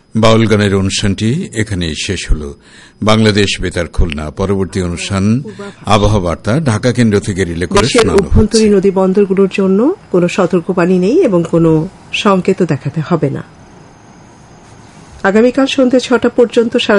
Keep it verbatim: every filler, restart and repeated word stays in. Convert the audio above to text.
বাউল গানের অনুষ্ঠানটি এখানেই শেষ হল। বাংলাদেশ বেতার খুলনা। পরবর্তী অনুষ্ঠান আবহাওয়া বার্তা ঢাকা কেন্দ্র থেকে রিলে করে শোনানো হচ্ছে। অভ্যন্তরীণ নদী বন্দরগুলোর জন্য কোনো সতর্কবাণী নেই এবং কোনো সংকেতও দেখাতে হবে না। আগামীকাল সন্ধ্যে ছটা পর্যন্ত